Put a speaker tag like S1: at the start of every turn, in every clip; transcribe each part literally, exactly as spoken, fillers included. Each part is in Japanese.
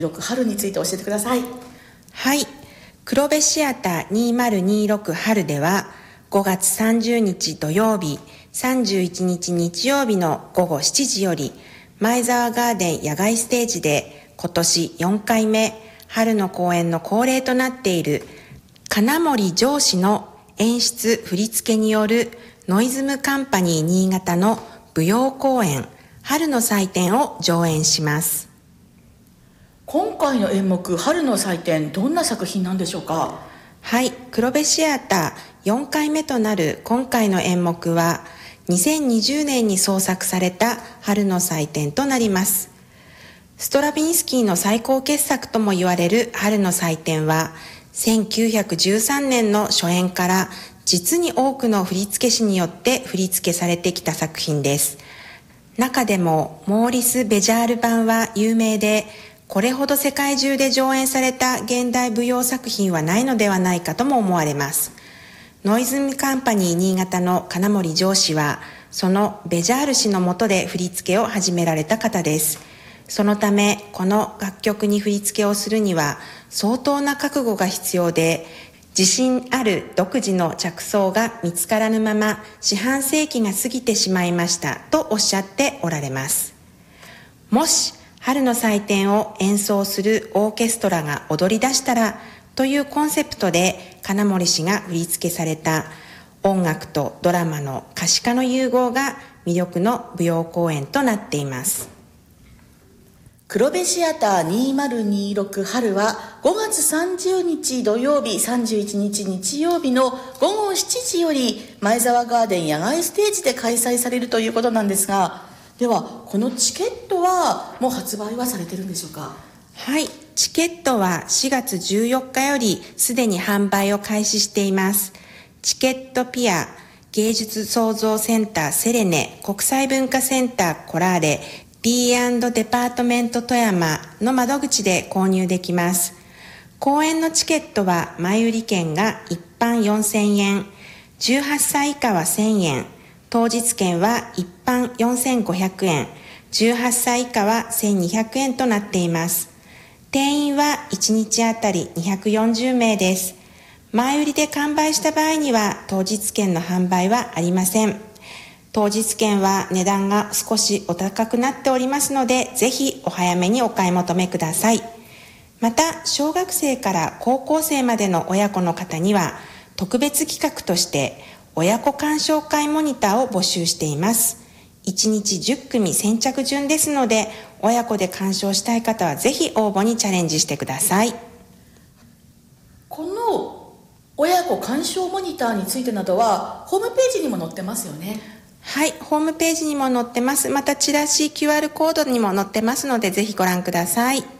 S1: 春について教えてください。
S2: はい、黒部シアターにせんにじゅうろく春ではごがつさんじゅうにち土曜日、さんじゅういちにち日曜日のごごしちじより前沢ガーデン野外ステージで今年よんかいめ春の公演の恒例となっている金森上司の演出振り付けによるノイズムカンパニー新潟の舞踊公演春の祭典を上演します。
S1: 今回の演目春の祭典、どんな作品なんでしょうか？
S2: はい、黒部シアターよんかいめとなる今回の演目はにせんにじゅうねんに創作された春の祭典となります。ストラヴィンスキーの最高傑作とも言われる春の祭典はせんきゅうひゃくじゅうさんねんの初演から実に多くの振付師によって振り付けされてきた作品です。中でもモーリス・ベジャール版は有名で、これほど世界中で上演された現代舞踊作品はないのではないかとも思われます。ノイズムカンパニー新潟の金森上司はそのベジャール氏の下で振り付けを始められた方です。そのためこの楽曲に振り付けをするには相当な覚悟が必要で、自信ある独自の着想が見つからぬまま四半世紀が過ぎてしまいましたとおっしゃっておられます。もし春の祭典を演奏するオーケストラが踊り出したらというコンセプトで金森氏が振り付けされた音楽とドラマの可視化の融合が魅力の舞踊公演となっています。
S1: 黒部シアターにせんにじゅうろく春はごがつさんじゅうにち土曜日、さんじゅういちにち日曜日のごごしちじより前沢ガーデン野外ステージで開催されるということなんですが、ではこのチケットはもう発売はされてるんでしょうか？
S2: はい、チケットはしがつじゅうよっかよりすでに販売を開始しています。チケットピア、芸術創造センターセレネ、国際文化センターコラーレ、ビーアンド デパートメント富山の窓口で購入できます。公演のチケットは前売り券が一般よんせんえん、じゅうはっさい以下はせんえん、当日券は一般よんせんごひゃくえん、じゅうはっさい以下はせんにひゃくえんとなっています。定員はいちにちあたりにひゃくよんじゅうめいです。前売りで完売した場合には当日券の販売はありません。当日券は値段が少しお高くなっておりますので、ぜひお早めにお買い求めください。また、小学生から高校生までの親子の方には特別企画として親子鑑賞会モニターを募集しています。いちにちじゅっくみ先着順ですので、親子で鑑賞したい方はぜひ応募にチャレンジしてください。
S1: この親子鑑賞モニターについてなどはホームページにも載ってますよね？
S2: はい、ホームページにも載ってます。またチラシ キューアール コードにも載ってますので、ぜひご覧ください。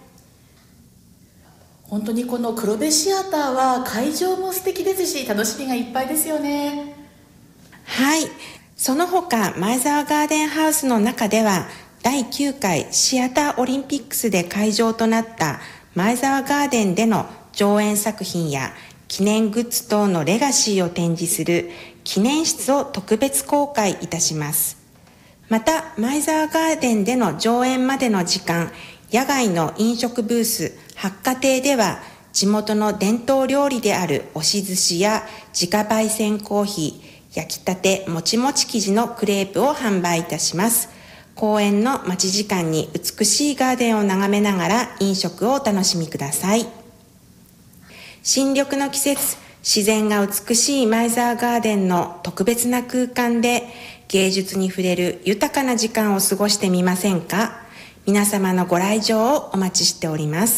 S1: 本当にこの黒部シアターは会場も素敵ですし、楽しみがいっぱいですよね。
S2: はい、その他前沢ガーデンハウスの中ではだいきゅうかいシアターオリンピックスで会場となった前沢ガーデンでの上演作品や記念グッズ等のレガシーを展示する記念室を特別公開いたします。また前沢ガーデンでの上演までの時間、野外の飲食ブース八花亭では地元の伝統料理である押し寿司や自家焙煎コーヒー、焼きたてもちもち生地のクレープを販売いたします。公演の待ち時間に美しいガーデンを眺めながら飲食をお楽しみください。新緑の季節、自然が美しい前沢ガーデンの特別な空間で芸術に触れる豊かな時間を過ごしてみませんか？皆様のご来場をお待ちしております。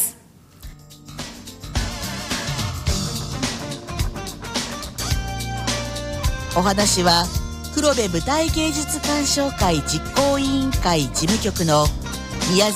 S3: お話は黒部舞台芸術鑑賞会実行委員会事務局の宮崎